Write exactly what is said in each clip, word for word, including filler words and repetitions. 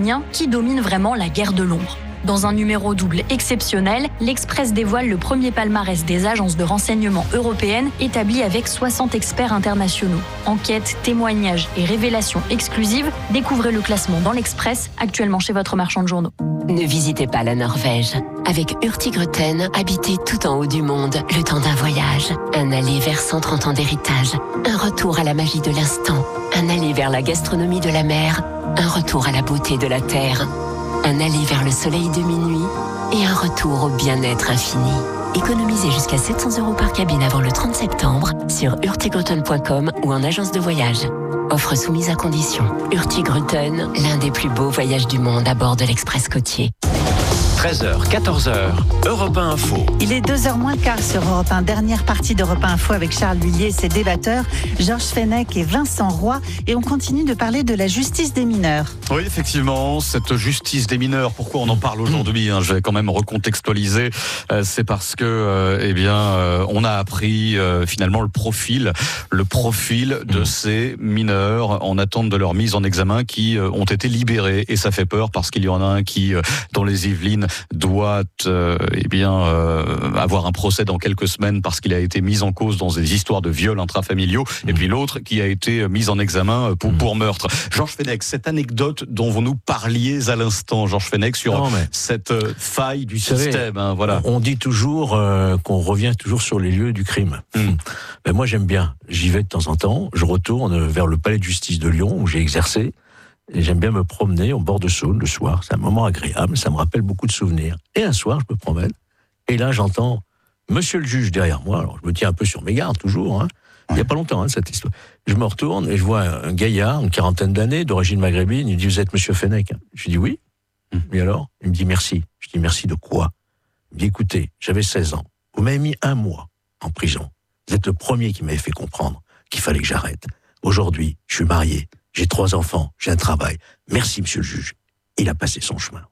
ukrainien qui domine vraiment la guerre de l'ombre. Dans un numéro double exceptionnel, l'Express dévoile le premier palmarès des agences de renseignement européennes établi avec soixante experts internationaux. Enquêtes, témoignages et révélations exclusives, découvrez le classement dans l'Express, actuellement chez votre marchand de journaux. Ne visitez pas la Norvège. Avec Hurtigruten, habitez tout en haut du monde le temps d'un voyage. Un aller vers cent trente ans d'héritage. Un retour à la magie de l'instant. Un aller vers la gastronomie de la mer. Un retour à la beauté de la terre. Un aller vers le soleil de minuit et un retour au bien-être infini. Économisez jusqu'à sept cents euros par cabine avant le trente septembre sur hurtigruten point com ou en agence de voyage. Offre soumise à condition. Hurtigruten, l'un des plus beaux voyages du monde à bord de l'Express côtier. treize heures, quatorze heures, Europe un Info. Il est deux heures moins le quart sur Europe un. Dernière partie d'Europe un Info avec Charles Lhuillier et ses débatteurs, Georges Fenech et Vincent Roy. Et on continue de parler de la justice des mineurs. Oui, effectivement, cette justice des mineurs, pourquoi on en parle aujourd'hui, hein, je vais quand même recontextualiser. Euh, c'est parce que, euh, eh bien, euh, on a appris euh, finalement le profil, le profil de ces mineurs en attente de leur mise en examen qui euh, ont été libérés. Et ça fait peur parce qu'il y en a un qui, euh, dans les Yvelines, doit euh, eh bien euh, avoir un procès dans quelques semaines parce qu'il a été mis en cause dans des histoires de viols intrafamiliaux, mmh. et puis l'autre qui a été mis en examen pour, mmh. pour meurtre. Georges Fenech, cette anecdote dont vous nous parliez à l'instant, Georges Fenech, sur non, cette euh, faille du système. Savez, hein, voilà. On dit toujours euh, qu'on revient toujours sur les lieux du crime. Mmh. Ben moi j'aime bien, j'y vais de temps en temps, je retourne vers le palais de justice de Lyon où j'ai exercé. Et j'aime bien me promener au bord de Saône le soir. C'est un moment agréable, ça me rappelle beaucoup de souvenirs. Et un soir, je me promène, et là, j'entends Monsieur le juge derrière moi. Alors, je me tiens un peu sur mes gardes, toujours. Hein. Il n'y a pas longtemps, hein, cette histoire. Je me retourne et je vois un gaillard, une quarantaine d'années, d'origine maghrébine. Il me dit, vous êtes Monsieur Fenech? Je lui dis, oui. Mmh. Et alors? Il me dit, merci. Je dis, merci de quoi? Il me dit, écoutez, j'avais seize ans. Vous m'avez mis un mois en prison. Vous êtes le premier qui m'avait fait comprendre qu'il fallait que j'arrête. Aujourd'hui, je suis marié. J'ai trois enfants, j'ai un travail. Merci, monsieur le juge. Il a passé son chemin.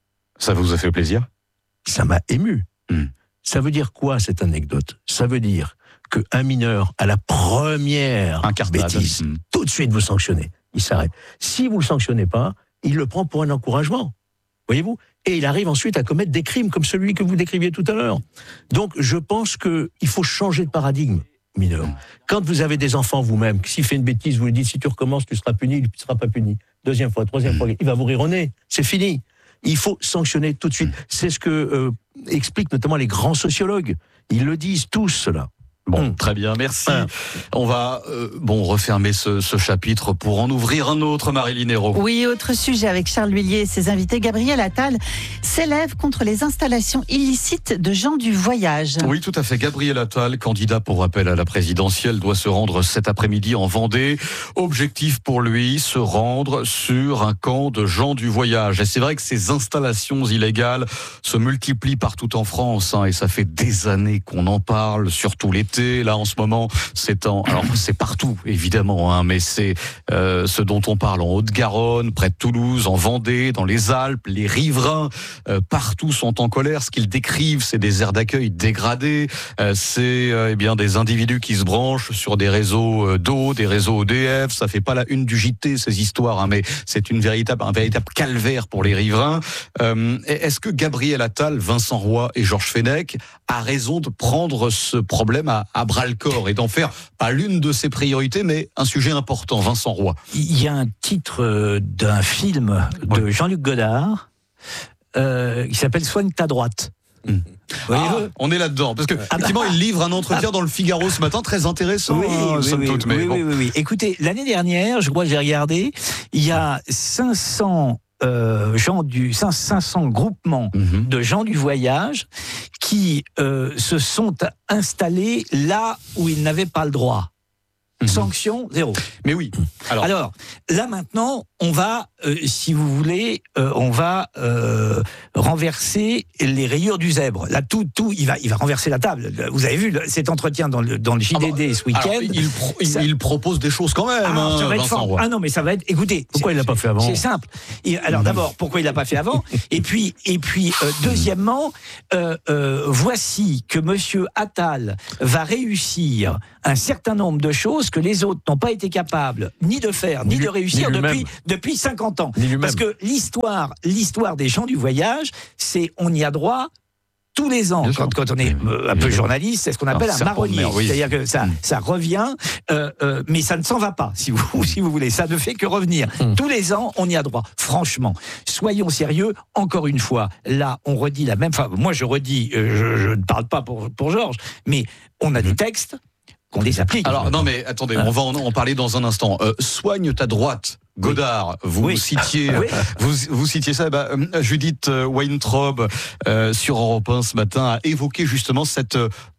Ça vous a fait plaisir? Ça m'a ému. Mmh. Ça veut dire quoi, cette anecdote? Ça veut dire qu'un mineur, à la première bêtise, mmh. tout de suite vous sanctionnez. Il s'arrête. Si vous ne le sanctionnez pas, il le prend pour un encouragement. Voyez-vous? Et il arrive ensuite à commettre des crimes comme celui que vous décriviez tout à l'heure. Donc, je pense qu'il faut changer de paradigme. Mineur. Quand vous avez des enfants vous-même, s'il fait une bêtise, vous lui dites si tu recommences, tu seras puni, il ne sera pas puni. Deuxième fois, troisième fois, il va vous rire au nez. C'est fini. Il faut sanctionner tout de suite. C'est ce que euh, expliquent notamment les grands sociologues. Ils le disent tous, cela. Bon, mmh. très bien, merci. Ah. On va euh, bon refermer ce, ce chapitre pour en ouvrir un autre, Maryline Hérault. Oui, autre sujet avec Charles Lhuillier et ses invités. Gabriel Attal s'élève contre les installations illicites de gens du voyage. Oui, tout à fait. Gabriel Attal, candidat pour rappel à la présidentielle, doit se rendre cet après-midi en Vendée. Objectif pour lui, se rendre sur un camp de gens du voyage. Et c'est vrai que ces installations illégales se multiplient partout en France, hein, et ça fait des années qu'on en parle, surtout l'été. Là, en ce moment, c'est en, alors c'est partout, évidemment, hein, mais c'est euh, ce dont on parle en Haute-Garonne, près de Toulouse, en Vendée, dans les Alpes. Les riverains, euh, partout, sont en colère. Ce qu'ils décrivent, c'est des aires d'accueil dégradées. Euh, c'est euh, eh bien des individus qui se branchent sur des réseaux d'eau, des réseaux E D F. Ça fait pas la une du J T, ces histoires, hein, mais c'est une véritable, un véritable calvaire pour les riverains. Euh, est-ce que Gabriel Attal, Vincent Roy et Georges Fenech a raison de prendre ce problème à à bras-le-corps et d'en faire pas l'une de ses priorités, mais un sujet important? Vincent Roy. Il y a un titre d'un film de ouais. Jean-Luc Godard euh, qui s'appelle Soigne ta droite. Mmh. Ah, on est là-dedans, parce que ah effectivement, bah, il livre un entretien ah, dans le Figaro ce matin, très intéressant. Oui, hein, oui, somme oui, toute, oui, mais oui, bon. oui, oui. Écoutez, l'année dernière, je crois que j'ai regardé, il y a cinq cents Euh, gens du cinq cents groupements mmh. de gens du voyage qui euh, se sont installés là où ils n'avaient pas le droit. Mmh. Sanction zéro. Mais oui. Alors, Alors là maintenant, on va, euh, si vous voulez, euh, on va euh, renverser les rayures du zèbre. Là, tout, tout, il va, il va renverser la table. Vous avez vu le, cet entretien dans le dans le J D D ah bah, ce week-end. Alors, il, pro, il, ça, il propose des choses quand même. Ah, hein, ça va être fort. Ah non, mais ça va être. Écoutez, pourquoi il l'a pas fait avant? C'est simple. Et, alors mmh. d'abord, pourquoi il l'a pas fait avant? Et puis, et puis, euh, deuxièmement, euh, euh, voici que Monsieur Attal va réussir un certain nombre de choses que les autres n'ont pas été capables ni de faire ni, ni de réussir ni depuis. De depuis cinquante ans. Ni lui-même. Parce que l'histoire, l'histoire des gens du voyage, c'est on y a droit tous les ans. Quand, quand on est euh, un peu journaliste, c'est ce qu'on appelle un, un marronnier. Oui. C'est-à-dire que ça, ça revient, euh, euh, mais ça ne s'en va pas, si vous, si vous voulez. Ça ne fait que revenir. Mmh. Tous les ans, on y a droit. Franchement, soyons sérieux. Encore une fois, là, on redit la même... Enfin, moi, je redis, euh, je, je ne parle pas pour, pour Georges, mais on a mmh. des textes qu'on les applique. Alors, non, mais attendez, hein. on va en, en parler dans un instant. Euh, soigne ta droite. Godard, vous oui. citiez, oui. vous, vous citiez ça. Bah, Judith Weintraub euh, sur Europe un ce matin a évoqué justement cette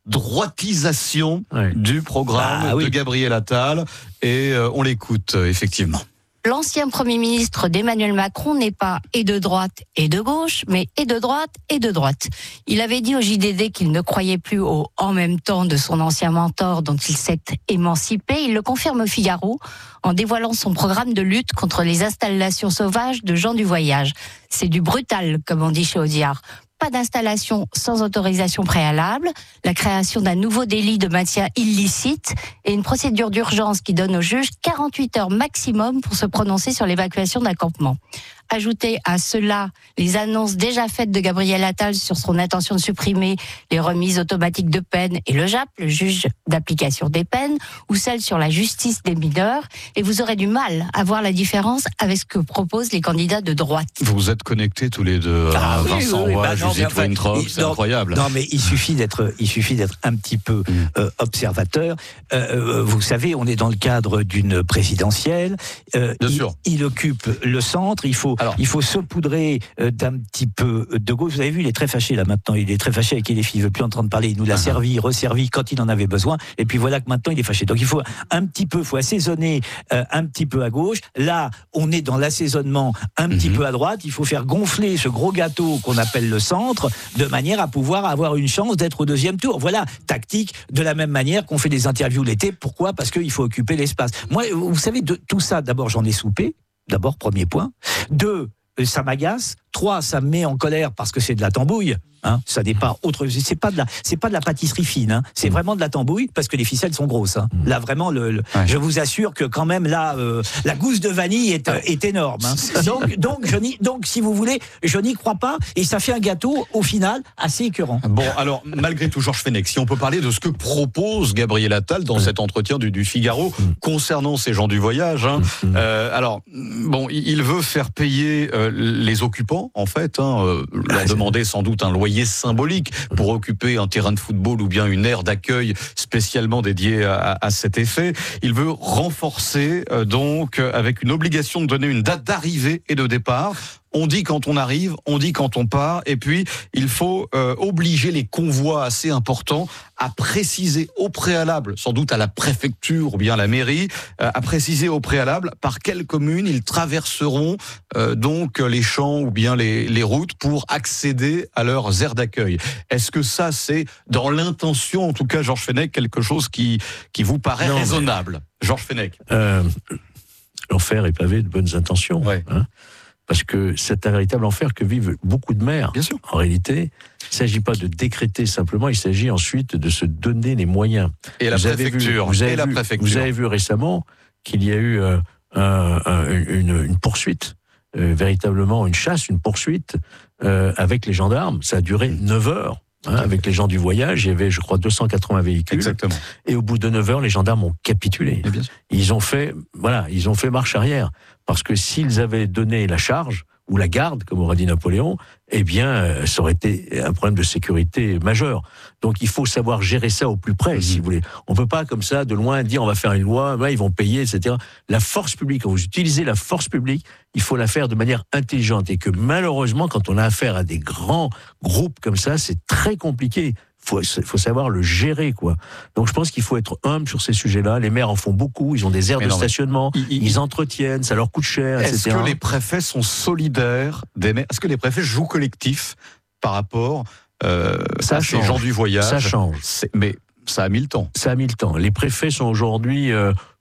droitisation oui. du programme bah, oui. de Gabriel Attal et euh, on l'écoute effectivement. L'ancien Premier ministre d'Emmanuel Macron n'est pas et de droite et de gauche, mais et de droite et de droite. Il avait dit au J D D qu'il ne croyait plus au « en même temps » de son ancien mentor dont il s'est émancipé. Il le confirme au Figaro en dévoilant son programme de lutte contre les installations sauvages de gens du voyage. C'est du brutal, comme on dit chez Audiard. Pas d'installation sans autorisation préalable, la création d'un nouveau délit de maintien illicite et une procédure d'urgence qui donne au juge quarante-huit heures maximum pour se prononcer sur l'évacuation d'un campement. Ajoutez à cela les annonces déjà faites de Gabriel Attal sur son intention de supprimer les remises automatiques de peine et le J A P, le juge d'application des peines, ou celles sur la justice des mineurs, et vous aurez du mal à voir la différence avec ce que proposent les candidats de droite. Vous êtes connectés tous les deux, ah, oui, Vincent oui, oui, Roy, Judith enfin, Weintraub, c'est non, incroyable. Non, mais il suffit d'être, il suffit d'être un petit peu euh, observateur. Euh, vous savez, on est dans le cadre d'une présidentielle. Euh, Bien il, sûr. Il occupe le centre. Il faut Alors, il faut saupoudrer euh, d'un petit peu de gauche. Vous avez vu, il est très fâché là maintenant. Il est très fâché avec L F I. Il veut plus entendre parler. Il nous l'a uh-huh. servi, resservi quand il en avait besoin. Et puis voilà que maintenant il est fâché. Donc il faut un petit peu, faut assaisonner euh, un petit peu à gauche. Là, on est dans l'assaisonnement un petit uh-huh. peu à droite. Il faut faire gonfler ce gros gâteau qu'on appelle le centre, de manière à pouvoir avoir une chance d'être au deuxième tour. Voilà, tactique. De la même manière qu'on fait des interviews l'été. Pourquoi ? Parce qu'il faut occuper l'espace. Moi, vous savez, de tout ça, d'abord j'en ai soupé. D'abord, premier point. Deux, ça m'agace. Trois, ça me met en colère parce que c'est de la tambouille. Hein, ça n'est pas autre, c'est pas de la, c'est pas de la pâtisserie fine. Hein, c'est mmh. vraiment de la tambouille parce que les ficelles sont grosses. Hein. Mmh. Là, vraiment, le, le ouais. je vous assure que quand même là, euh, la gousse de vanille est, euh, est énorme. Hein. Donc, donc, je n'y, donc, si vous voulez, je n'y crois pas et ça fait un gâteau au final assez écœurant. Bon, alors malgré tout, Georges Fenech, si on peut parler de ce que propose Gabriel Attal dans mmh. cet entretien du, du Figaro mmh. concernant ces gens du voyage. Hein, mmh. euh, alors, bon, il veut faire payer euh, les occupants, en fait, hein, euh, leur ah, demander sans doute un loyer symbolique pour occuper un terrain de football ou bien une aire d'accueil spécialement dédiée à, à cet effet. Il veut renforcer euh, donc avec une obligation de donner une date d'arrivée et de départ. On dit quand on arrive, on dit quand on part, et puis il faut euh, obliger les convois assez importants à préciser au préalable, sans doute à la préfecture ou bien à la mairie, euh, à préciser au préalable par quelle commune ils traverseront euh, donc les champs ou bien les, les routes pour accéder à leurs aires d'accueil. Est-ce que ça, c'est dans l'intention, en tout cas, Georges Fenech, quelque chose qui, qui vous paraît non, raisonnable mais... Georges Fenech. Euh, l'enfer est pavé de bonnes intentions. Ouais. Hein. Parce que c'est un véritable enfer que vivent beaucoup de maires. Bien sûr. En réalité, il ne s'agit pas de décréter simplement, il s'agit ensuite de se donner les moyens. Et la vous préfecture. Avez vu, vous avez et la vu, préfecture. Vous avez vu récemment qu'il y a eu euh, un, un, une, une poursuite, euh, véritablement une chasse, une poursuite euh, avec les gendarmes. Ça a duré neuf heures. Hein, avec les gens du voyage, il y avait, je crois, deux cent quatre-vingts véhicules. Exactement. Et au bout de neuf heures, les gendarmes ont capitulé. Bien sûr. Ils ont fait, voilà, ils ont fait marche arrière. Parce que s'ils avaient donné la charge, ou la garde, comme aurait dit Napoléon, eh bien, ça aurait été un problème de sécurité majeur. Donc, il faut savoir gérer ça au plus près, mmh. si vous voulez. On peut pas, comme ça, de loin, dire on va faire une loi, là, ils vont payer, et cetera. La force publique, quand vous utilisez la force publique, il faut la faire de manière intelligente. Et que malheureusement, quand on a affaire à des grands groupes comme ça, c'est très compliqué. Faut, faut savoir le gérer, quoi. Donc, je pense qu'il faut être humble sur ces sujets-là. Les maires en font beaucoup. Ils ont des aires mais de non, stationnement. Ils, ils, ils entretiennent. Ça leur coûte cher, Est-ce et cetera. que les préfets sont solidaires des maires? Est-ce que les préfets jouent collectif par rapport euh, ça à change. ces gens du voyage? Ça change. C'est, mais ça a mis le temps. Ça a mis le temps. Les préfets sont aujourd'hui euh,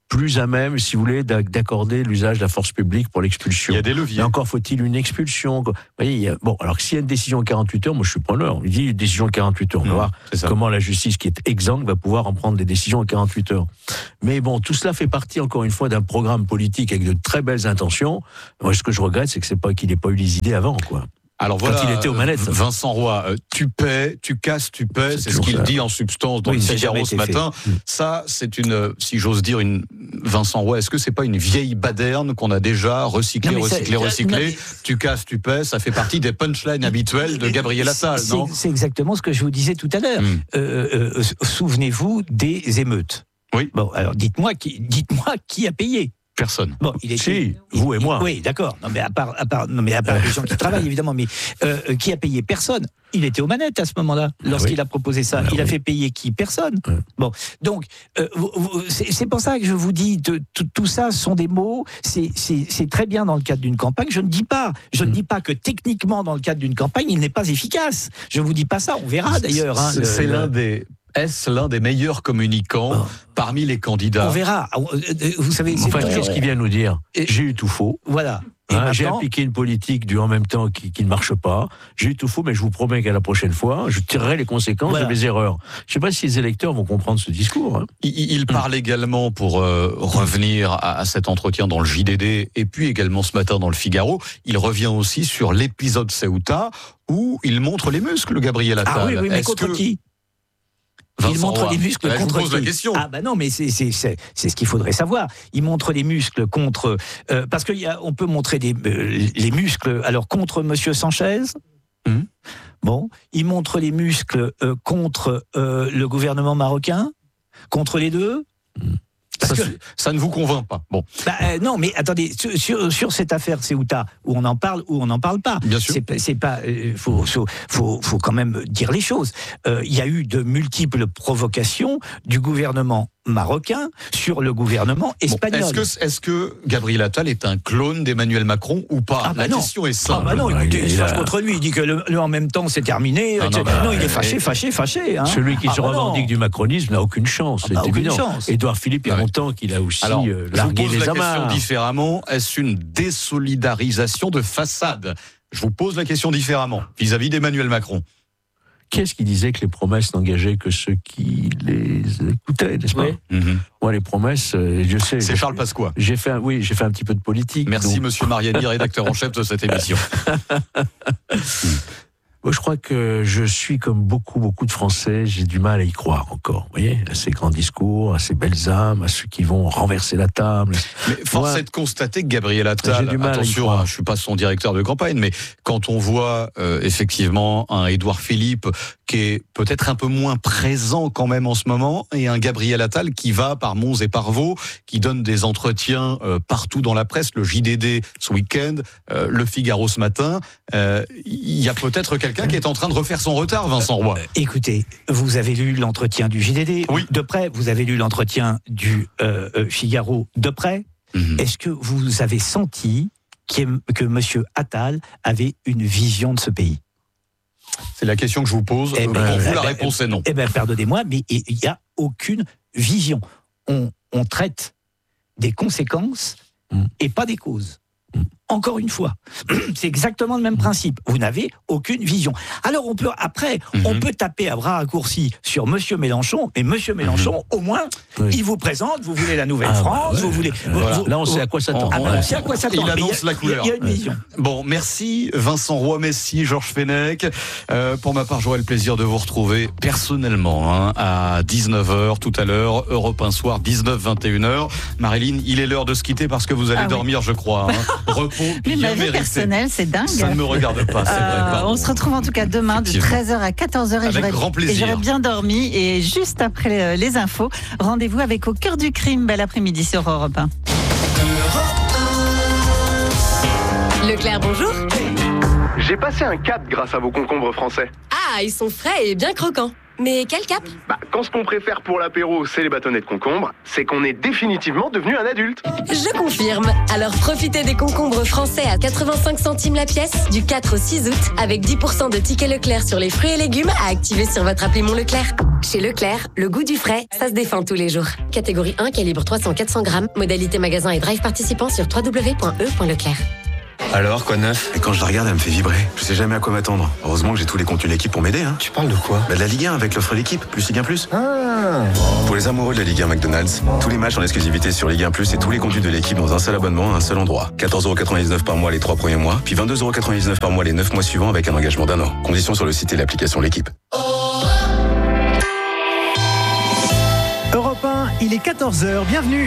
plus à même, si vous voulez, d'accorder l'usage de la force publique pour l'expulsion. Il y a des leviers. Mais encore faut-il une expulsion. Vous voyez, il y a, bon, alors s'il y a une décision en quarante-huit heures, moi je suis preneur. Il dit une décision en quarante-huit heures. On va Mmh, voir ça. comment la justice qui est exsangue va pouvoir en prendre des décisions en quarante-huit heures. Mais bon, tout cela fait partie, encore une fois, d'un programme politique avec de très belles intentions. Moi, ce que je regrette, c'est que c'est pas qu'il n'ait pas eu les idées avant, quoi. Alors voilà, Quand il était aux manettes. Vincent Roy, euh, tu paies, tu casses, tu paies, c'est, c'est ce qu'il ça. dit en substance dans oui, le Figaro ce matin. Fait. Ça, c'est une, si j'ose dire, une Vincent Roy, est-ce que c'est pas une vieille baderne qu'on a déjà recyclée, recyclée, recyclée mais... Tu casses, tu paies, ça fait partie des punchlines habituelles de Gabriel Attal, c'est, non? C'est exactement ce que je vous disais tout à l'heure. Hum. Euh, euh, souvenez-vous des émeutes. Oui. Bon, alors dites-moi qui, dites-moi qui a payé. Personne. Bon, il est si, vous et moi. Oui, d'accord. Non, mais à part, à part, non, mais à part les gens qui travaillent, évidemment. Mais euh, qui a payé? Personne. Il était aux manettes à ce moment-là, lorsqu'il ah oui. a proposé ça. Ah il oui. a fait payer qui? Personne. Oui. Bon, donc, euh, c'est, c'est pour ça que je vous dis, de, tout, tout ça sont des mots. C'est, c'est, c'est très bien dans le cadre d'une campagne. Je ne dis pas, je mmh. ne dis pas que techniquement, dans le cadre d'une campagne, il n'est pas efficace. Je vous dis pas ça. On verra d'ailleurs. Hein, c'est le, c'est le... l'un des. Est-ce l'un des meilleurs communicants oh. parmi les candidats? On verra. Vous savez, c'est enfin, toujours ce qu'il vient nous dire. Et j'ai eu tout faux. Voilà. Et hein, j'ai appliqué une politique du en même temps qui, qui ne marche pas. J'ai eu tout faux, mais je vous promets qu'à la prochaine fois, je tirerai les conséquences voilà. de mes erreurs. Je ne sais pas si les électeurs vont comprendre ce discours. Hein. Il, il parle également, pour euh, revenir à, à cet entretien dans le J D D, et puis également ce matin dans le Figaro, il revient aussi sur l'épisode Ceuta, où il montre les muscles, Gabriel Attal. Ah oui, oui mais Est-ce contre que... qui? Vincent il montre Roy. les muscles Là, contre je vous pose qui? la question. Ah bah non, mais c'est c'est c'est c'est ce qu'il faudrait savoir. Il montre les muscles contre euh, parce qu'il y a on peut montrer des euh, les muscles alors contre Monsieur Sanchez. Mmh. Bon, il montre les muscles euh, contre euh, le gouvernement marocain, contre les deux. Mmh. Ça, que, ça ne vous convainc pas. Bon. Bah, euh, non, mais attendez, sur, sur, sur cette affaire Ceuta, où on en parle ou on n'en parle pas. Bien sûr. C'est, c'est pas, euh, faut, faut, faut, faut quand même dire les choses. Il euh, y a eu de multiples provocations du gouvernement marocain sur le gouvernement espagnol. Bon, est-ce que, est-ce que Gabriel Attal est un clone d'Emmanuel Macron ou pas? Ah bah La non. question est simple. Ah bah non, écoutez, il, il se fâche a... contre lui. Il dit que le, le en même temps c'est terminé. Ah non, non, bah, non, il est euh, fâché, fâché, fâché. Hein. Celui qui ah se bah revendique non. du macronisme n'a aucune chance. Ah c'est bah, aucune évident. chance. Édouard Philippe, il y a ouais. longtemps qu'il a aussi Alors, euh, je largué vous pose les la amarres. question différemment. Est-ce une désolidarisation de façade? Je vous pose la question différemment vis-à-vis d'Emmanuel Macron. Qu'est-ce qui disait que les promesses n'engageaient que ceux qui les écoutaient, n'est-ce pas? Oui. Mm-hmm. Moi, les promesses, je sais. C'est Charles Pasqua. J'ai fait, un, oui, j'ai fait un petit peu de politique. Merci, donc... Monsieur Mariani, rédacteur en chef de cette émission. Moi, je crois que je suis comme beaucoup, beaucoup de Français, j'ai du mal à y croire encore. Vous voyez, à ces grands discours, à ces belles âmes, à ceux qui vont renverser la table. Mais force Moi, est de constater que Gabriel Attal, j'ai du mal attention, à y hein, je suis pas son directeur de campagne, mais quand on voit euh, effectivement un Édouard Philippe qui est peut-être un peu moins présent quand même en ce moment, et un Gabriel Attal qui va par Mons et par Vaux, qui donne des entretiens euh, partout dans la presse, le J D D ce week-end, euh, le Figaro ce matin, il euh, y a peut-être quelqu'un qui est en train de refaire son retard, Vincent Roy. Euh, écoutez, vous avez lu l'entretien du J D D oui. de près, vous avez lu l'entretien du euh, Figaro de près. Mm-hmm. Est-ce que vous avez senti que M. Attal avait une vision de ce pays? C'est la question que je vous pose. Eh ben, Pour vous, eh la ben, réponse est non. Eh bien, pardonnez-moi, mais il n'y a aucune vision. On, on traite des conséquences mm. et pas des causes. Encore une fois, c'est exactement le même principe. Vous n'avez aucune vision. Alors on peut après, mm-hmm. on peut taper à bras raccourcis sur Monsieur Mélenchon, mais Monsieur Mélenchon, mm-hmm. au moins, oui. il vous présente. Vous voulez la Nouvelle-France, ah, bah, ouais. vous voulez. Voilà. Vous, Là, on sait à quoi s'attendre. Ah, bah, on sait à quoi s'attendre. Il annonce a, la couleur. Il y a une vision. Bon, merci Vincent Roy, merci Georges Fenech. Euh, pour ma part, j'aurai le plaisir de vous retrouver personnellement hein, à dix-neuf heures tout à l'heure, Europe un soir, dix-neuf vingt et une heures. Marilyn, il est l'heure de se quitter parce que vous allez ah, dormir, oui. je crois. Hein. Repos bien bien mérité. Personnel, c'est dingue. Ça ne me regarde pas, c'est euh, vrai. On se retrouve en tout cas demain de treize heures à quatorze heures. Et avec grand plaisir. Et j'aurais bien dormi. Et juste après les infos, rendez-vous avec Au cœur du crime. Bel après-midi sur Europe un. Leclerc, bonjour. J'ai passé un cap grâce à vos concombres français. Ah, ils sont frais et bien croquants. Mais quel cap? Bah, quand ce qu'on préfère pour l'apéro, c'est les bâtonnets de concombre, c'est qu'on est définitivement devenu un adulte. Je confirme. Alors profitez des concombres français à quatre-vingt-cinq centimes la pièce du quatre au six août avec dix pour cent de tickets Leclerc sur les fruits et légumes à activer sur votre appli Mon Leclerc. Chez Leclerc, le goût du frais, ça se défend tous les jours. Catégorie un, calibre trois cents à quatre cents grammes. Modalité magasin et drive participant sur w w w point e point leclerc. Alors, quoi de neuf? Et quand je la regarde, elle me fait vibrer. Je sais jamais à quoi m'attendre. Heureusement que j'ai tous les contenus de l'équipe pour m'aider. Hein. Tu parles de quoi? Bah, de la Ligue un avec l'offre l'équipe, plus Ligue un plus. Ah. Pour les amoureux de la Ligue un McDonald's, tous les matchs en exclusivité sur Ligue un plus et tous les contenus de l'équipe dans un seul abonnement à un seul endroit. quatorze euros quatre-vingt-dix-neuf par mois les trois premiers mois, puis vingt-deux euros quatre-vingt-dix-neuf par mois les neuf mois suivants avec un engagement d'un an. Conditions sur le site et l'application L'équipe. Europe un, il est quatorze heures, bienvenue.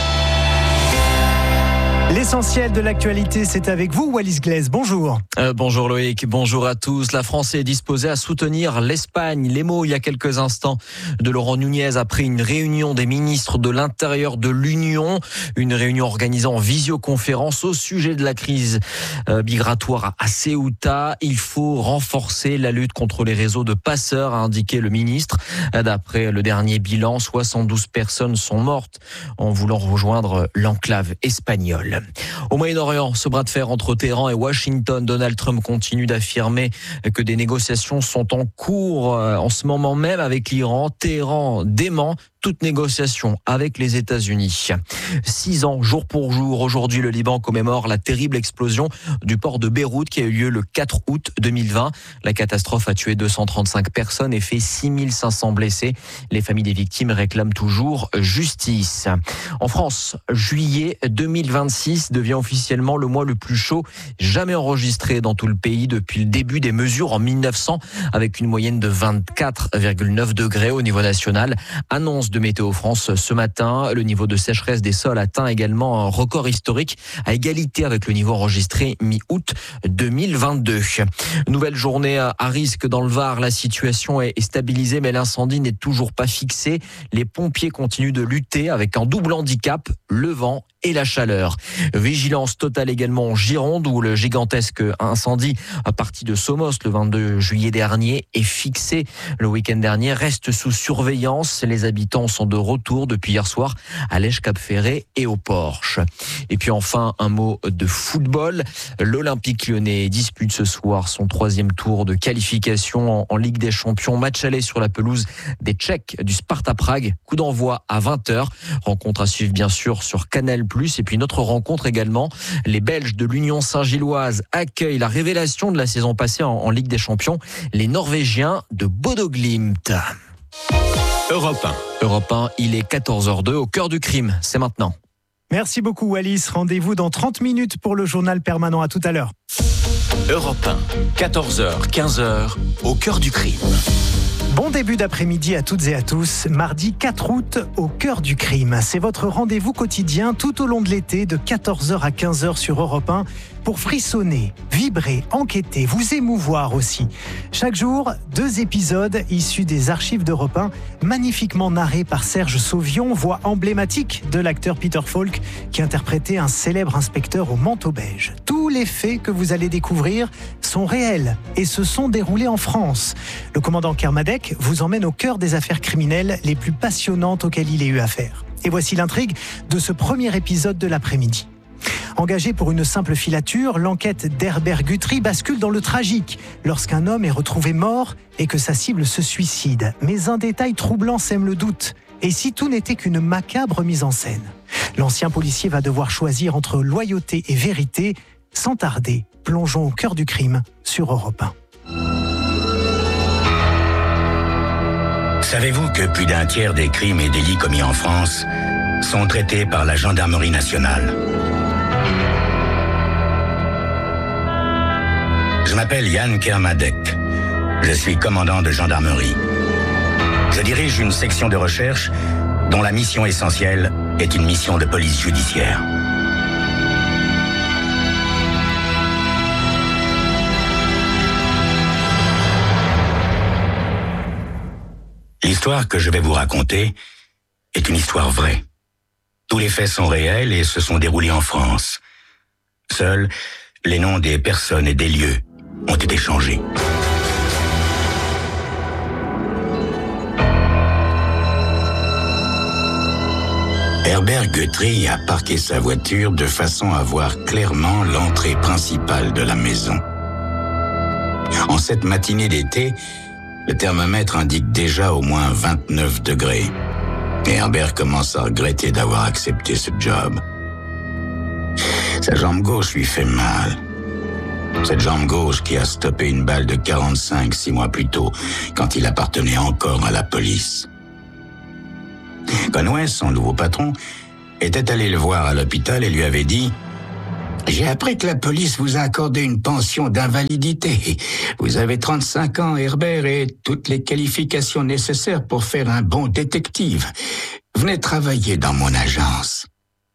L'essentiel de l'actualité, c'est avec vous, Wallis Glaise. Bonjour. Euh, bonjour Loïc, bonjour à tous. La France est disposée à soutenir l'Espagne. Les mots il y a quelques instants de Laurent Nunez après une réunion des ministres de l'Intérieur de l'Union. Une réunion organisée en visioconférence au sujet de la crise euh, migratoire à Ceuta. Il faut renforcer la lutte contre les réseaux de passeurs, a indiqué le ministre. D'après le dernier bilan, soixante-douze personnes sont mortes en voulant rejoindre l'enclave espagnole. Au Moyen-Orient, ce bras de fer entre Téhéran et Washington, Donald Trump continue d'affirmer que des négociations sont en cours en ce moment même avec l'Iran. Téhéran dément toute négociation avec les États-Unis. Six ans, jour pour jour, aujourd'hui, le Liban commémore la terrible explosion du port de Beyrouth qui a eu lieu le quatre août deux mille vingt. La catastrophe a tué deux cent trente-cinq personnes et fait six mille cinq cents blessés. Les familles des victimes réclament toujours justice. En France, juillet deux mille vingt-six devient officiellement le mois le plus chaud jamais enregistré dans tout le pays depuis le début des mesures en mille neuf cents, avec une moyenne de vingt-quatre virgule neuf degrés au niveau national. Annonce de Météo France ce matin. Le niveau de sécheresse des sols atteint également un record historique à égalité avec le niveau enregistré mi-août deux mille vingt-deux. Nouvelle journée à risque dans le Var. La situation est stabilisée mais l'incendie n'est toujours pas fixé. Les pompiers continuent de lutter avec un double handicap, le vent et la chaleur. Vigilance totale également en Gironde où le gigantesque incendie à partir de Somos le vingt-deux juillet dernier est fixé le week-end dernier, reste sous surveillance. Les habitants sont de retour depuis hier soir à Lège-Cap-Ferré et au Porche. Et puis enfin, un mot de football. L'Olympique Lyonnais dispute ce soir son troisième tour de qualification en, en Ligue des Champions. Match aller sur la pelouse des Tchèques du Sparta Prague. Coup d'envoi à vingt heures. Rencontre à suivre bien sûr sur Canal plus. Et puis notre rencontre également. Les Belges de l'Union Saint-Gilloise accueillent la révélation de la saison passée en, en Ligue des Champions. Les Norvégiens de Bodo Glimt. Europe un. Europe un, il est quatorze heures deux au cœur du crime. C'est maintenant. Merci beaucoup Wallis. Rendez-vous dans trente minutes pour le journal permanent. À tout à l'heure. Europe un, quatorze heures, quinze heures, au cœur du crime. Bon début d'après-midi à toutes et à tous. Mardi quatre août, au cœur du crime. C'est votre rendez-vous quotidien tout au long de l'été de quatorze heures à quinze heures sur Europe un pour frissonner, vibrer, enquêter, vous émouvoir aussi. Chaque jour, deux épisodes issus des archives d'Europe un, magnifiquement narrés par Serge Sauvion, voix emblématique de l'acteur Peter Falk qui interprétait un célèbre inspecteur au manteau beige. Tous les faits que vous allez découvrir sont réels et se sont déroulés en France. Le commandant Kermadec vous emmène au cœur des affaires criminelles les plus passionnantes auxquelles il ait eu affaire. Et voici l'intrigue de ce premier épisode de l'après-midi. Engagé pour une simple filature, l'enquête d'Herbert Guthrie bascule dans le tragique lorsqu'un homme est retrouvé mort et que sa cible se suicide. Mais un détail troublant sème le doute. Et si tout n'était qu'une macabre mise en scène? L'ancien policier va devoir choisir entre loyauté et vérité. Sans tarder, plongeons au cœur du crime sur Europe un. Savez-vous que plus d'un tiers des crimes et délits commis en France sont traités par la gendarmerie nationale? Je m'appelle Yann Kermadec. Je suis commandant de gendarmerie. Je dirige une section de recherche dont la mission essentielle est une mission de police judiciaire. L'histoire que je vais vous raconter est une histoire vraie. Tous les faits sont réels et se sont déroulés en France. Seuls les noms des personnes et des lieux ont été changés. Herbert Guthrie a parqué sa voiture de façon à voir clairement l'entrée principale de la maison. En cette matinée d'été, le thermomètre indique déjà au moins vingt-neuf degrés. Et Herbert commence à regretter d'avoir accepté ce job. Sa jambe gauche lui fait mal. Cette jambe gauche qui a stoppé une balle de quarante-cinq six mois plus tôt, quand il appartenait encore à la police. Conway, son nouveau patron, était allé le voir à l'hôpital et lui avait dit « J'ai appris que la police vous a accordé une pension d'invalidité. Vous avez trente-cinq ans, Herbert, et toutes les qualifications nécessaires pour faire un bon détective. Venez travailler dans mon agence. »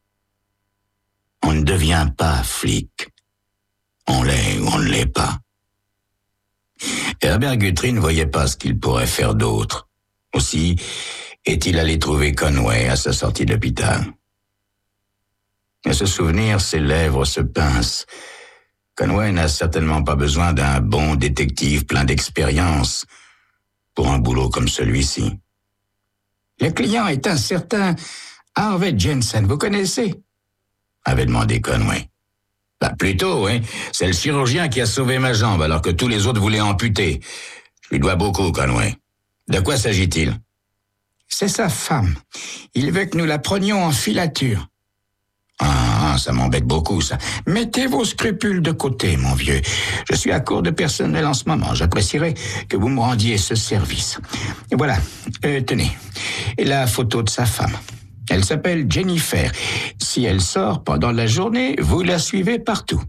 On ne devient pas flic. On l'est ou on ne l'est pas. Herbert Guthrie ne voyait pas ce qu'il pourrait faire d'autre. Aussi est-il allé trouver Conway à sa sortie d'hôpital. À ce souvenir, ses lèvres se pincent. Conway n'a certainement pas besoin d'un bon détective plein d'expérience pour un boulot comme celui-ci. Le client est un certain Harvey Jensen, vous connaissez ? Avait demandé Conway. Bah, plutôt, oui. C'est le chirurgien qui a sauvé ma jambe alors que tous les autres voulaient amputer. Je lui dois beaucoup, Conway. De quoi s'agit-il ? C'est sa femme. Il veut que nous la prenions en filature. Ah, ça m'embête beaucoup, ça. Mettez vos scrupules de côté, mon vieux. Je suis à court de personnel en ce moment. J'apprécierais que vous me rendiez ce service. Et voilà, euh, tenez, la photo de sa femme. Elle s'appelle Jennifer. Si elle sort pendant la journée, vous la suivez partout.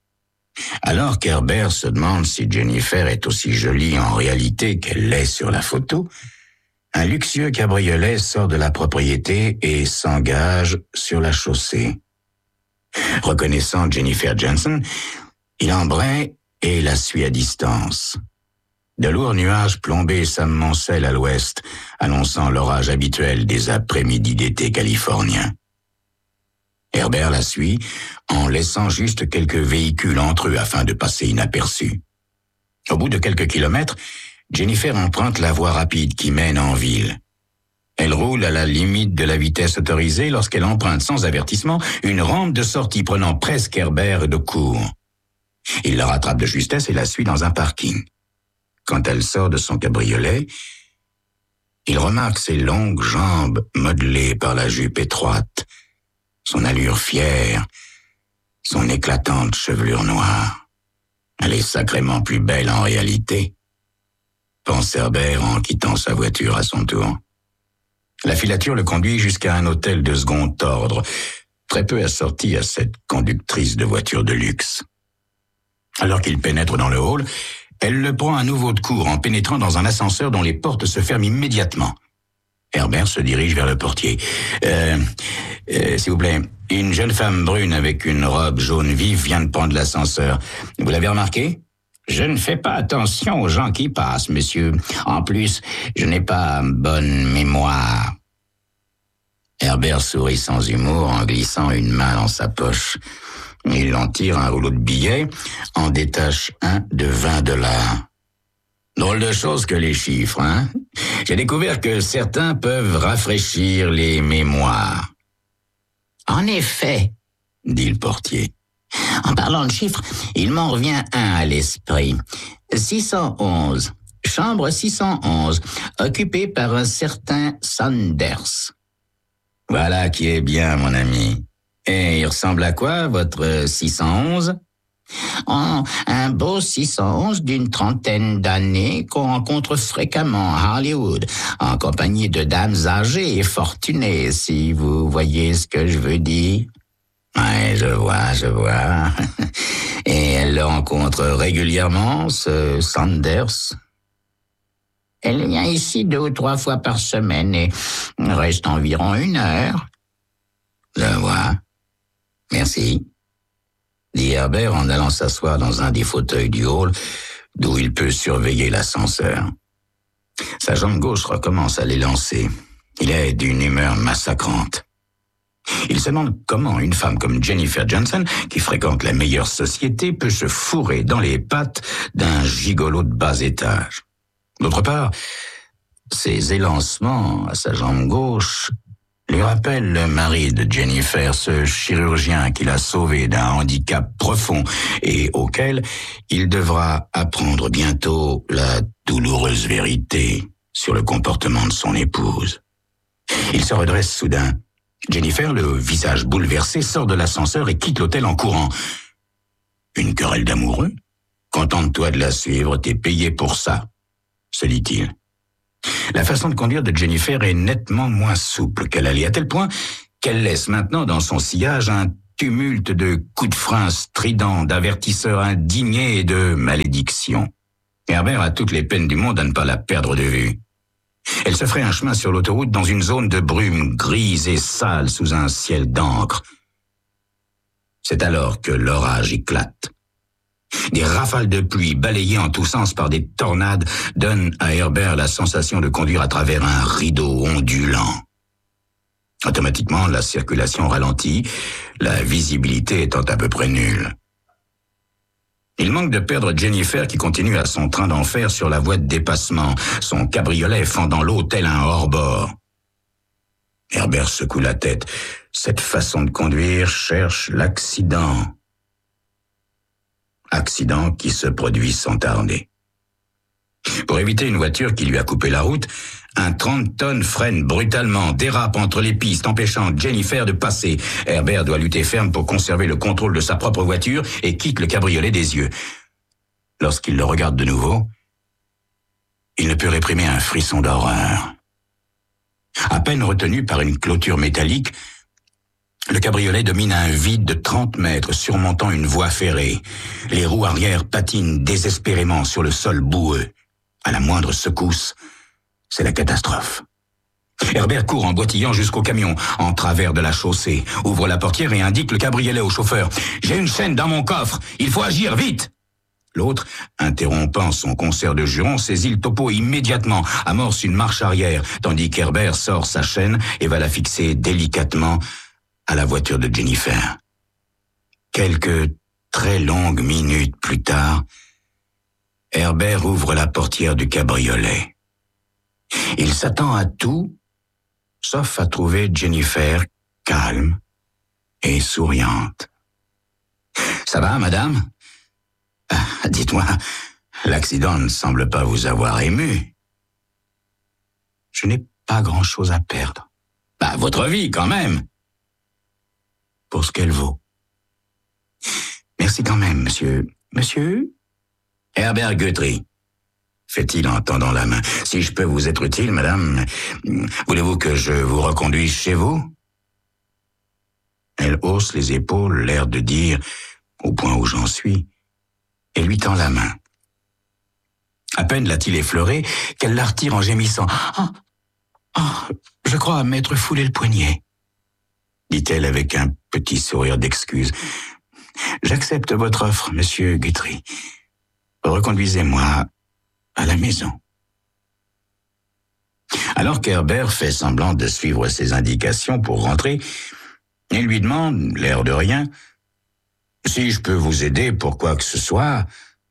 Alors qu'Herbert se demande si Jennifer est aussi jolie en réalité qu'elle l'est sur la photo, un luxueux cabriolet sort de la propriété et s'engage sur la chaussée. Reconnaissant Jennifer Jensen, il embraye et la suit à distance. De lourds nuages plombés s'amoncellent à l'ouest, annonçant l'orage habituel des après-midi d'été californiens. Herbert la suit en laissant juste quelques véhicules entre eux afin de passer inaperçus. Au bout de quelques kilomètres, Jennifer emprunte la voie rapide qui mène en ville. Elle roule à la limite de la vitesse autorisée lorsqu'elle emprunte sans avertissement une rampe de sortie prenant presque Herbert de court. Il la rattrape de justesse et la suit dans un parking. Quand elle sort de son cabriolet, il remarque ses longues jambes modelées par la jupe étroite, son allure fière, son éclatante chevelure noire. Elle est sacrément plus belle en réalité, pense Herbert en quittant sa voiture à son tour. La filature le conduit jusqu'à un hôtel de second ordre, très peu assorti à cette conductrice de voiture de luxe. Alors qu'il pénètre dans le hall, elle le prend à nouveau de court en pénétrant dans un ascenseur dont les portes se ferment immédiatement. Herbert se dirige vers le portier. Euh, euh, s'il vous plaît, une jeune femme brune avec une robe jaune vive vient de prendre l'ascenseur. Vous l'avez remarqué ? Je ne fais pas attention aux gens qui passent, monsieur. En plus, je n'ai pas bonne mémoire. Herbert sourit sans humour en glissant une main dans sa poche. Il en tire un rouleau de billets, en détache un de vingt dollars. Drôle de chose que les chiffres, hein? J'ai découvert que certains peuvent rafraîchir les mémoires. En effet, dit le portier. En parlant de chiffres, il m'en revient un à l'esprit. six cent onze. Chambre six cent onze, occupée par un certain Sanders. Voilà qui est bien, mon ami. Et il ressemble à quoi, votre six cent onze ? Oh, un beau six cent onze d'une trentaine d'années qu'on rencontre fréquemment à Hollywood, en compagnie de dames âgées et fortunées, si vous voyez ce que je veux dire. Ouais, je vois, je vois. Et elle le rencontre régulièrement, ce Sanders. Elle vient ici deux ou trois fois par semaine et reste environ une heure. Je vois. Merci, dit Herbert en allant s'asseoir dans un des fauteuils du hall d'où il peut surveiller l'ascenseur. Sa jambe gauche recommence à l'élancer. Il est d'une humeur massacrante. Il se demande comment une femme comme Jennifer Jensen, qui fréquente la meilleure société, peut se fourrer dans les pattes d'un gigolo de bas étage. D'autre part, ses élancements à sa jambe gauche lui rappelle le mari de Jennifer, ce chirurgien qui l'a sauvé d'un handicap profond et auquel il devra apprendre bientôt la douloureuse vérité sur le comportement de son épouse. Il se redresse soudain. Jennifer, le visage bouleversé, sort de l'ascenseur et quitte l'hôtel en courant. Une querelle d'amoureux ? Contente-toi de la suivre, t'es payé pour ça, se dit-il. La façon de conduire de Jennifer est nettement moins souple qu'elle allait, à tel point qu'elle laisse maintenant dans son sillage un tumulte de coups de frein stridents, d'avertisseurs indignés et de malédictions. Herbert a toutes les peines du monde à ne pas la perdre de vue. Elle se ferait un chemin sur l'autoroute dans une zone de brume grise et sale sous un ciel d'encre. C'est alors que l'orage éclate. Des rafales de pluie balayées en tous sens par des tornades donnent à Herbert la sensation de conduire à travers un rideau ondulant. Automatiquement, la circulation ralentit, la visibilité étant à peu près nulle. Il manque de perdre Jennifer qui continue à son train d'enfer sur la voie de dépassement, son cabriolet fendant l'eau tel un hors-bord. Herbert secoue la tête. Cette façon de conduire cherche l'accident. Accident qui se produit sans tarder. Pour éviter une voiture qui lui a coupé la route, un trente tonnes freine brutalement, dérape entre les pistes, empêchant Jennifer de passer. Herbert doit lutter ferme pour conserver le contrôle de sa propre voiture et quitte le cabriolet des yeux. Lorsqu'il le regarde de nouveau, il ne peut réprimer un frisson d'horreur. À peine retenu par une clôture métallique, le cabriolet domine un vide de trente mètres surmontant une voie ferrée. Les roues arrière patinent désespérément sur le sol boueux. À la moindre secousse, c'est la catastrophe. Herbert court en boitillant jusqu'au camion, en travers de la chaussée, ouvre la portière et indique le cabriolet au chauffeur. « J'ai une chaîne dans mon coffre, il faut agir vite !» L'autre, interrompant son concert de jurons, saisit le topo immédiatement, amorce une marche arrière, tandis qu'Herbert sort sa chaîne et va la fixer délicatement à la voiture de Jennifer. Quelques très longues minutes plus tard, Herbert ouvre la portière du cabriolet. Il s'attend à tout, sauf à trouver Jennifer calme et souriante. « Ça va, madame ? Ah, dites-moi, l'accident ne semble pas vous avoir ému. Je n'ai pas grand-chose à perdre. Bah, votre vie, quand même. Pour ce qu'elle vaut. Merci quand même, monsieur. Monsieur ? Herbert Guthrie, fait-il en tendant la main. Si je peux vous être utile, madame, voulez-vous que je vous reconduise chez vous ? Elle hausse les épaules, l'air de dire, au point où j'en suis, et lui tend la main. À peine l'a-t-il effleurée qu'elle la retire en gémissant. Ah, ah, je crois m'être foulé le poignet, dit-elle avec un petit sourire d'excuse. J'accepte votre offre, monsieur Guthrie. Reconduisez-moi à la maison. Alors qu'Herbert fait semblant de suivre ses indications pour rentrer, il lui demande, l'air de rien, si je peux vous aider pour quoi que ce soit.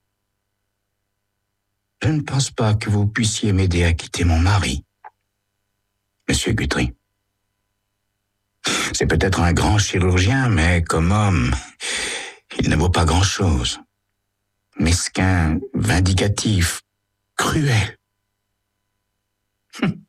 Je ne pense pas que vous puissiez m'aider à quitter mon mari, monsieur Guthrie. C'est peut-être un grand chirurgien, mais comme homme, il ne vaut pas grand-chose. Mesquin, vindicatif, cruel. Hum.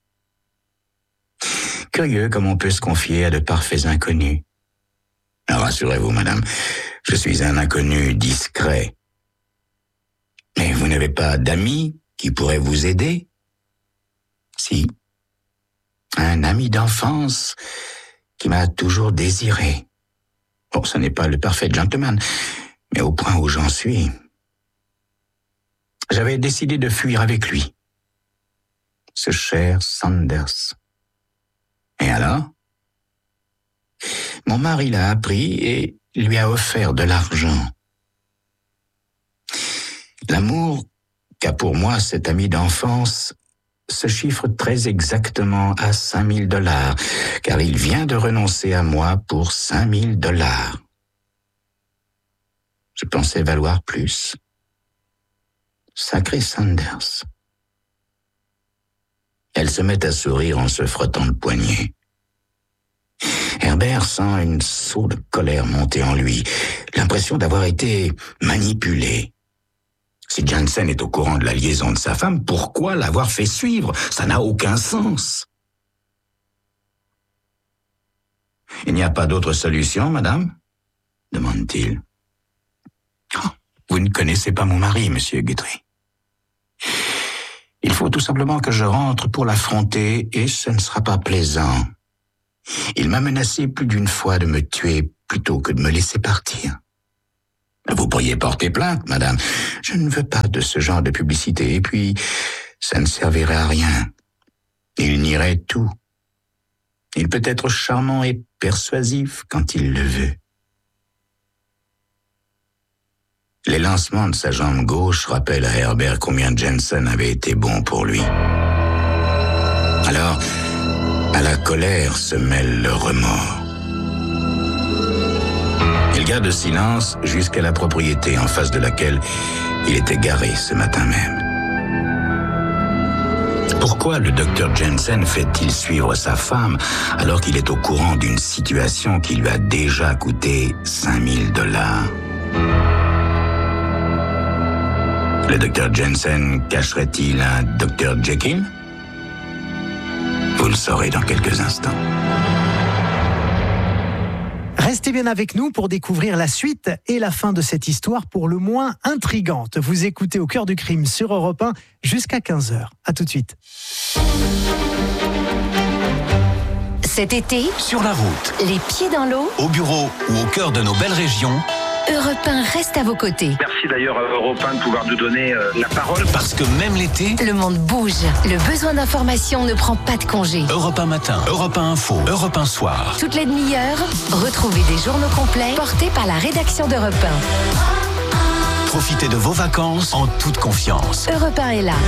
Curieux comme on peut se confier à de parfaits inconnus. Rassurez-vous, madame, je suis un inconnu discret. Mais vous n'avez pas d'amis qui pourraient vous aider ? Si. Un ami d'enfance qui m'a toujours désiré. Bon, ce n'est pas le parfait gentleman, mais au point où j'en suis, j'avais décidé de fuir avec lui. Ce cher Sanders. Et alors ? Mon mari l'a appris et lui a offert de l'argent. L'amour qu'a pour moi cet ami d'enfance se chiffre très exactement à cinq mille dollars, car il vient de renoncer à moi pour cinq mille dollars. Je pensais valoir plus. Sacré Sanders. Elle se met à sourire en se frottant le poignet. Herbert sent une sourde colère monter en lui, l'impression d'avoir été manipulé. Si Jensen est au courant de la liaison de sa femme, pourquoi l'avoir fait suivre? Ça n'a aucun sens. Il n'y a pas d'autre solution, madame? Demande-t-il. Oh, vous ne connaissez pas mon mari, monsieur Guthrie. Il faut tout simplement que je rentre pour l'affronter et ce ne sera pas plaisant. Il m'a menacé plus d'une fois de me tuer plutôt que de me laisser partir. Vous pourriez porter plainte, madame. Je ne veux pas de ce genre de publicité. Et puis, ça ne servirait à rien. Il nierait tout. Il peut être charmant et persuasif quand il le veut. Les lancements de sa jambe gauche rappellent à Herbert combien Jensen avait été bon pour lui. Alors, à la colère se mêle le remords. Il garde silence jusqu'à la propriété en face de laquelle il était garé ce matin même. Pourquoi le docteur Jensen fait-il suivre sa femme alors qu'il est au courant d'une situation qui lui a déjà coûté cinq mille dollars? Le docteur Jensen cacherait-il un docteur Jekyll? Vous le saurez dans quelques instants. Restez bien avec nous pour découvrir la suite et la fin de cette histoire pour le moins intrigante. Vous écoutez Au cœur du crime sur Europe un jusqu'à quinze heures. À tout de suite. Cet été, sur la route, les pieds dans l'eau, au bureau ou au cœur de nos belles régions, Europe un reste à vos côtés. Merci d'ailleurs à Europe un de pouvoir nous donner euh, la parole. Parce que même l'été, le monde bouge. Le besoin d'information ne prend pas de congé. Europe un matin, Europe un info, Europe un soir. Toutes les demi-heures, retrouvez des journaux complets portés par la rédaction d'Europe un. Profitez de vos vacances en toute confiance. Europe un est là.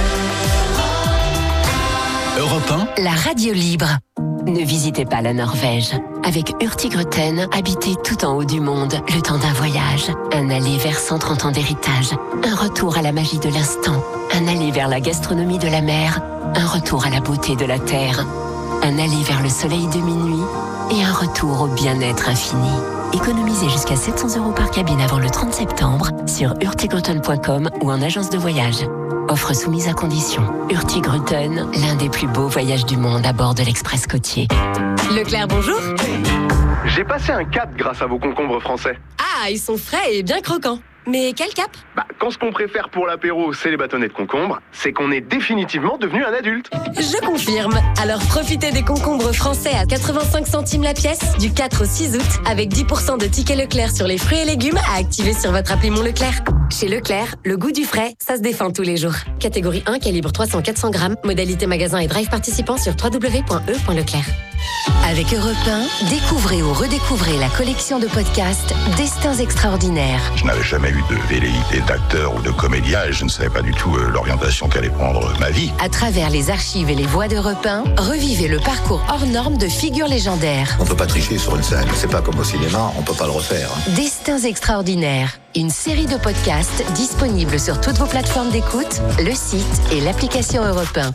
Europe un, la radio libre. Ne visitez pas la Norvège. Avec Hurtigruten, habitez tout en haut du monde le temps d'un voyage. Un aller vers cent trente ans d'héritage. Un retour à la magie de l'instant. Un aller vers la gastronomie de la mer. Un retour à la beauté de la terre. Un aller vers le soleil de minuit. Et un retour au bien-être infini. Économisez jusqu'à sept cents euros par cabine avant le trente septembre sur hurtigruten point com ou en agence de voyage. Offre soumise à condition. Hurtigruten, l'un des plus beaux voyages du monde à bord de l'Express côtier. Leclerc, bonjour. J'ai passé un cap grâce à vos concombres français. Ah, ils sont frais et bien croquants. Mais quel cap? Bah, quand ce qu'on préfère pour l'apéro, c'est les bâtonnets de concombre, c'est qu'on est définitivement devenu un adulte. Je confirme. Alors profitez des concombres français à quatre-vingt-cinq centimes la pièce du quatre au six août avec dix pour cent de tickets Leclerc sur les fruits et légumes à activer sur votre appli Mon Leclerc. Chez Leclerc, le goût du frais, ça se défend tous les jours. Catégorie un, calibre trois cents à quatre cents grammes. Modalité magasin et drive participant sur w w w point e point leclerc. Avec Europe un, découvrez ou redécouvrez la collection de podcasts Destins extraordinaires. Je n'avais jamais eu de velléité d'acteur ou de comédien et je ne savais pas du tout euh, l'orientation qu'allait prendre ma vie. À travers les archives et les voix d'Europe un, revivez le parcours hors norme de figures légendaires. On ne peut pas tricher sur une scène, c'est pas comme au cinéma, on peut pas le refaire. Destins extraordinaires, une série de podcasts disponibles sur toutes vos plateformes d'écoute, le site et l'application Europe un.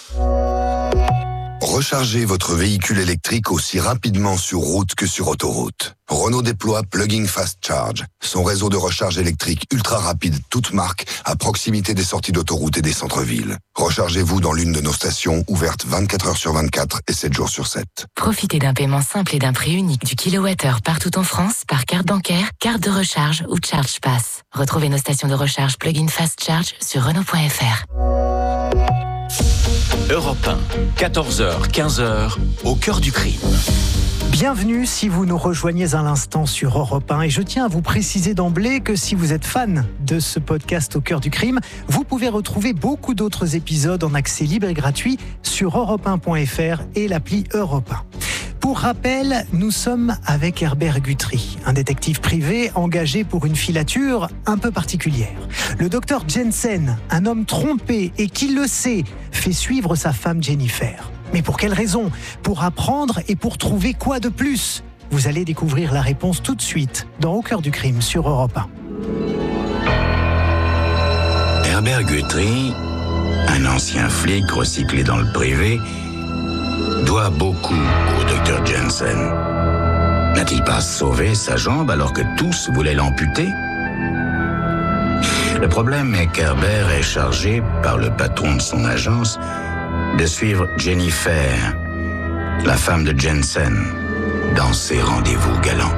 Rechargez votre véhicule électrique aussi rapidement sur route que sur autoroute. Renault déploie Plug-in Fast Charge, son réseau de recharge électrique ultra rapide toute marque à proximité des sorties d'autoroute et des centres-villes. Rechargez-vous dans l'une de nos stations ouvertes vingt-quatre heures sur vingt-quatre et sept jours sur sept. Profitez d'un paiement simple et d'un prix unique du kilowattheure partout en France par carte bancaire, carte de recharge ou Charge Pass. Retrouvez nos stations de recharge Plug-in Fast Charge sur Renault point F R. Europe un, quatorze heures, quinze heures, au cœur du crime. Bienvenue si vous nous rejoignez à l'instant sur Europe un. Et je tiens à vous préciser d'emblée que si vous êtes fan de ce podcast Au cœur du crime, vous pouvez retrouver beaucoup d'autres épisodes en accès libre et gratuit sur europe un point F R et l'appli Europe un. Pour rappel, nous sommes avec Herbert Guthrie, un détective privé engagé pour une filature un peu particulière. Le docteur Jensen, un homme trompé et qui le sait, fait suivre sa femme Jennifer. Mais pour quelle raison? Pour apprendre et pour trouver quoi de plus? Vous allez découvrir la réponse tout de suite dans Au cœur du crime sur Europe un. Herbert Guthrie, un ancien flic recyclé dans le privé, doit doit beaucoup au docteur Jensen. N'a-t-il pas sauvé sa jambe alors que tous voulaient l'amputer? Le problème est qu'Herbert est chargé par le patron de son agence de suivre Jennifer, la femme de Jensen, dans ses rendez-vous galants.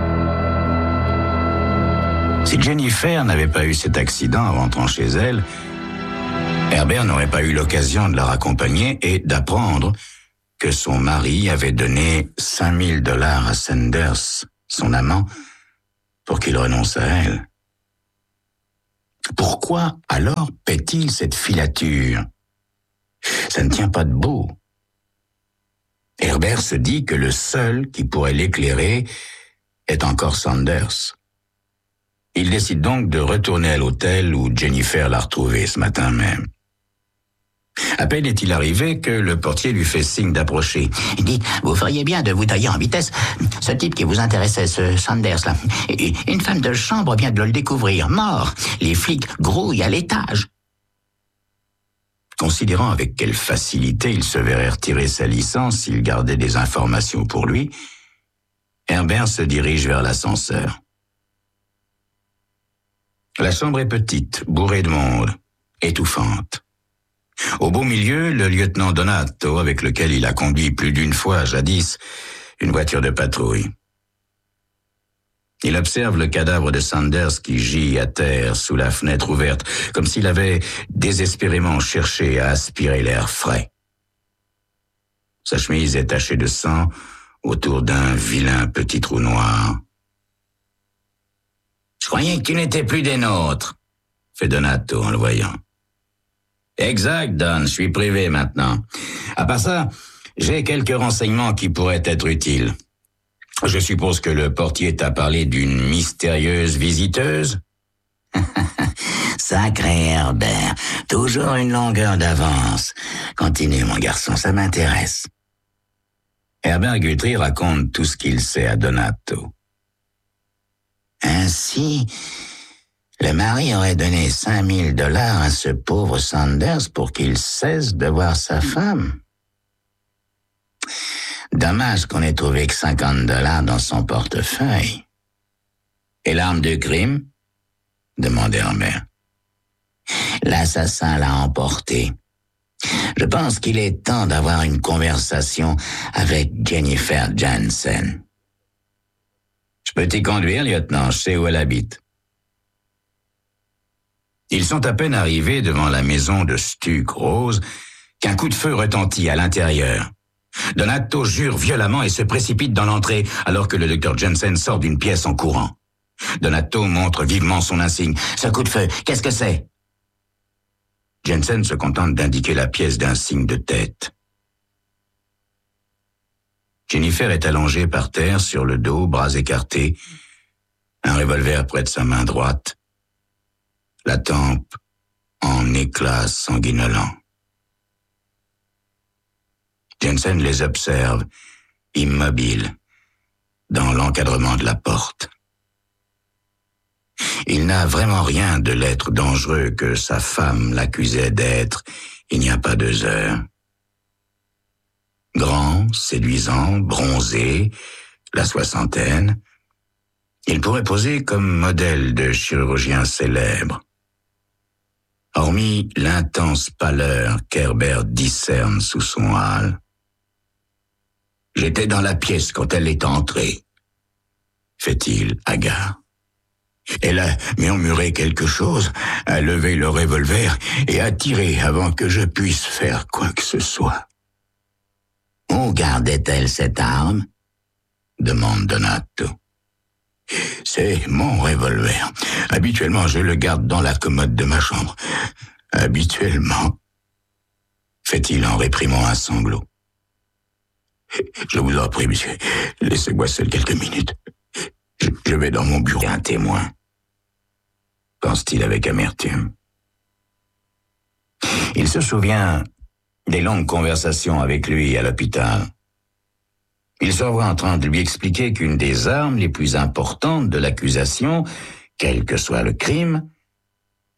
Si Jennifer n'avait pas eu cet accident en rentrant chez elle, Herbert n'aurait pas eu l'occasion de la raccompagner et d'apprendre que son mari avait donné cinq mille dollars à Sanders, son amant, pour qu'il renonce à elle. Pourquoi alors paie-t-il cette filature? Ça ne tient pas debout. Herbert se dit que le seul qui pourrait l'éclairer est encore Sanders. Il décide donc de retourner à l'hôtel où Jennifer l'a retrouvé ce matin même. À peine est-il arrivé que le portier lui fait signe d'approcher. Il dit, vous feriez bien de vous tailler en vitesse. Ce type qui vous intéressait, ce Sanders, là. Une femme de chambre vient de le découvrir, mort. Les flics grouillent à l'étage. Considérant avec quelle facilité il se verrait retirer sa licence s'il gardait des informations pour lui, Herbert se dirige vers l'ascenseur. La chambre est petite, bourrée de monde, étouffante. Au beau milieu, le lieutenant Donato, avec lequel il a conduit plus d'une fois, jadis, une voiture de patrouille. Il observe le cadavre de Sanders qui gît à terre sous la fenêtre ouverte, comme s'il avait désespérément cherché à aspirer l'air frais. Sa chemise est tachée de sang autour d'un vilain petit trou noir. « Je croyais que tu n'étais plus des nôtres, » fait Donato en le voyant. « Exact, Don, je suis privé maintenant. À part ça, j'ai quelques renseignements qui pourraient être utiles. Je suppose que le portier t'a parlé d'une mystérieuse visiteuse? » Sacré Herbert, toujours une longueur d'avance. Continue, mon garçon, ça m'intéresse. Herbert Guthrie raconte tout ce qu'il sait à Donato. Ainsi, le mari aurait donné cinq mille dollars à ce pauvre Sanders pour qu'il cesse de voir sa femme. Dommage qu'on ait trouvé que cinquante dollars dans son portefeuille. Et l'arme de crime? Demandait Herbert. L'assassin l'a emporté. Je pense qu'il est temps d'avoir une conversation avec Jennifer Jensen. Je peux t'y conduire, lieutenant, je sais où elle habite. Ils sont à peine arrivés devant la maison de stuc rose qu'un coup de feu retentit à l'intérieur. Donato jure violemment et se précipite dans l'entrée alors que le docteur Jensen sort d'une pièce en courant. Donato montre vivement son insigne. « Ce coup de feu, qu'est-ce que c'est ?» Jensen se contente d'indiquer la pièce d'un signe de tête. Jennifer est allongée par terre sur le dos, bras écartés, un revolver près de sa main droite, la tempe en éclats sanguinolents. Jensen les observe, immobile, dans l'encadrement de la porte. Il n'a vraiment rien de l'être dangereux que sa femme l'accusait d'être il n'y a pas deux heures. Grand, séduisant, bronzé, la soixantaine, il pourrait poser comme modèle de chirurgien célèbre. Hormis l'intense pâleur qu'Herbert discerne sous son hâle. « J'étais dans la pièce quand elle est entrée, » fait-il hagard. Elle a murmuré quelque chose, a levé le revolver et a tiré avant que je puisse faire quoi que ce soit. « Où gardait-elle cette arme ?» demande Donato. « C'est mon revolver. Habituellement, je le garde dans la commode de ma chambre. Habituellement, » fait-il en réprimant un sanglot. « Je vous en prie, monsieur, laissez-moi seul quelques minutes. Je, je vais dans mon bureau. » Un témoin, pense-t-il avec amertume. Il se souvient des longues conversations avec lui à l'hôpital. Il se revoit en train de lui expliquer qu'une des armes les plus importantes de l'accusation, quel que soit le crime,